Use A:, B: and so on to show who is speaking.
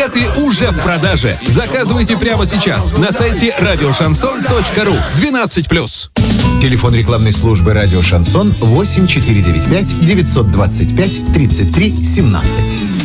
A: Билеты уже в продаже. Заказывайте прямо сейчас на сайте радиошансон.ру. 12+.
B: Телефон рекламной службы «Радио Шансон» 8495 925 33 17.